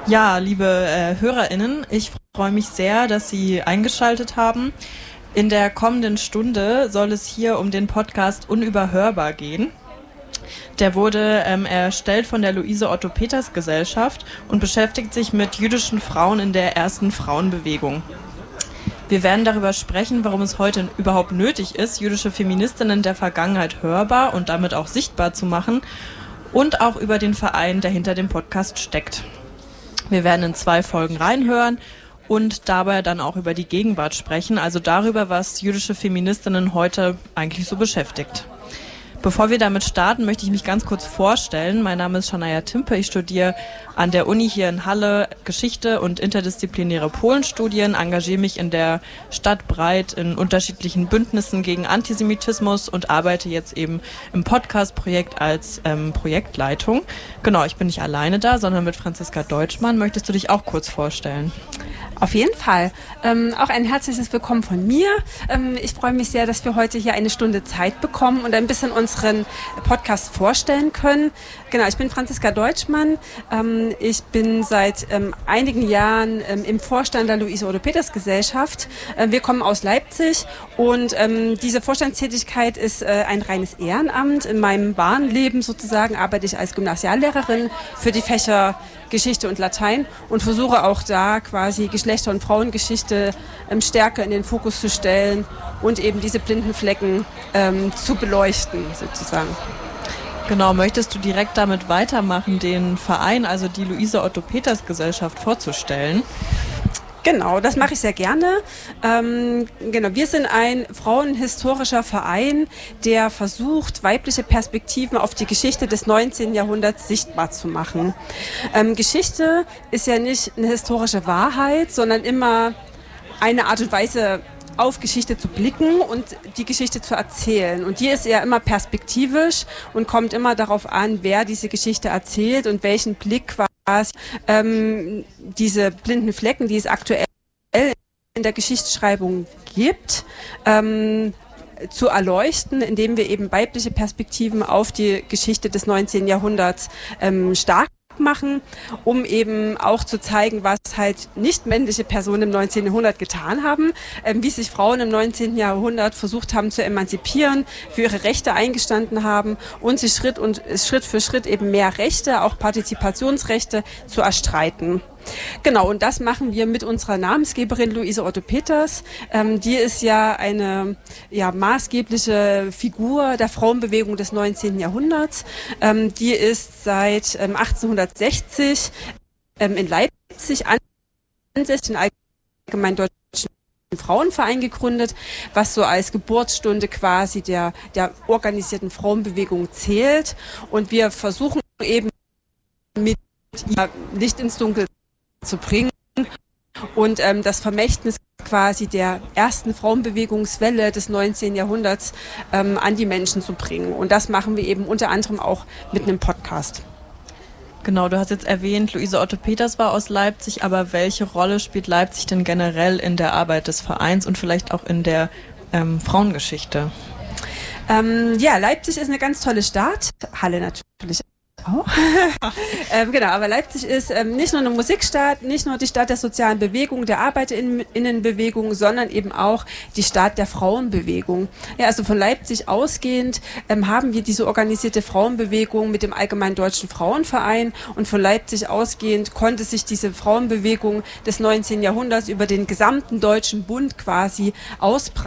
Ja, liebe HörerInnen, ich freue mich sehr, dass Sie eingeschaltet haben. In der kommenden Stunde soll es hier um den Podcast Unüberhörbar gehen. Der wurde erstellt von der Luise-Otto-Peters-Gesellschaft und beschäftigt sich mit jüdischen Frauen in der ersten Frauenbewegung. Wir werden darüber sprechen, warum es heute überhaupt nötig ist, jüdische Feministinnen der Vergangenheit hörbar und damit auch sichtbar zu machen, und auch über den Verein, der hinter dem Podcast steckt. Wir werden in 2 Folgen reinhören und dabei dann auch über die Gegenwart sprechen, also darüber, was jüdische Feministinnen heute eigentlich so beschäftigt. Bevor wir damit starten, möchte ich mich ganz kurz vorstellen. Mein Name ist Shania Timpe. Ich studiere an der Uni hier in Halle Geschichte und interdisziplinäre Polenstudien, engagiere mich in der Stadt breit in unterschiedlichen Bündnissen gegen Antisemitismus und arbeite jetzt eben im Podcast-Projekt als Projektleitung. Genau, ich bin nicht alleine da, sondern mit Franziska Deutschmann. Möchtest du dich auch kurz vorstellen? Auf jeden Fall. Auch ein herzliches Willkommen von mir. Ich freue mich sehr, dass wir heute hier eine Stunde Zeit bekommen und ein bisschen unseren Podcast vorstellen können. Genau, ich bin Franziska Deutschmann. Ich bin seit einigen Jahren im Vorstand der Luise-Otto-Peters-Gesellschaft. Wir kommen aus Leipzig und diese Vorstandstätigkeit ist ein reines Ehrenamt. In meinem wahren Leben sozusagen arbeite ich als Gymnasiallehrerin für die Fächer Geschichte und Latein und versuche auch da quasi Geschlechter- und Frauengeschichte stärker in den Fokus zu stellen und eben diese blinden Flecken zu beleuchten sozusagen. Genau, möchtest du direkt damit weitermachen, den Verein, also die Luise-Otto-Peters-Gesellschaft vorzustellen? Genau, das mache ich sehr gerne. Genau, wir sind ein frauenhistorischer Verein, der versucht, weibliche Perspektiven auf die Geschichte des 19. Jahrhunderts sichtbar zu machen. Geschichte ist ja nicht eine historische Wahrheit, sondern immer eine Art und Weise, auf Geschichte zu blicken und die Geschichte zu erzählen. Und die ist ja immer perspektivisch und kommt immer darauf an, wer diese Geschichte erzählt und welchen Blick quasi diese blinden Flecken, die es aktuell in der Geschichtsschreibung gibt, zu erleuchten, indem wir eben weibliche Perspektiven auf die Geschichte des 19. Jahrhunderts stark machen, um eben auch zu zeigen, was halt nicht männliche Personen im 19. Jahrhundert getan haben, wie sich Frauen im 19. Jahrhundert versucht haben zu emanzipieren, für ihre Rechte eingestanden haben und sich Schritt für Schritt eben mehr Rechte, auch Partizipationsrechte zu erstreiten. Genau, und das machen wir mit unserer Namensgeberin Luise-Otto-Peters. Die ist ja eine maßgebliche Figur der Frauenbewegung des 19. Jahrhunderts. Die ist seit 1860 in Leipzig ansässig, den Allgemeinen Deutschen Frauenverein gegründet, was so als Geburtsstunde quasi der organisierten Frauenbewegung zählt. Und wir versuchen eben mit ihr Licht ins Dunkel zu bringen und das Vermächtnis quasi der ersten Frauenbewegungswelle des 19. Jahrhunderts an die Menschen zu bringen. Und das machen wir eben unter anderem auch mit einem Podcast. Genau, du hast jetzt erwähnt, Luise-Otto-Peters war aus Leipzig, aber welche Rolle spielt Leipzig denn generell in der Arbeit des Vereins und vielleicht auch in der Frauengeschichte? Leipzig ist eine ganz tolle Stadt, Halle natürlich auch. Genau, aber Leipzig ist nicht nur eine Musikstadt, nicht nur die Stadt der sozialen Bewegung, der Arbeiterinnenbewegung, sondern eben auch die Stadt der Frauenbewegung. Ja, also von Leipzig ausgehend haben wir diese organisierte Frauenbewegung mit dem Allgemeinen Deutschen Frauenverein und von Leipzig ausgehend konnte sich diese Frauenbewegung des 19. Jahrhunderts über den gesamten Deutschen Bund quasi ausbreiten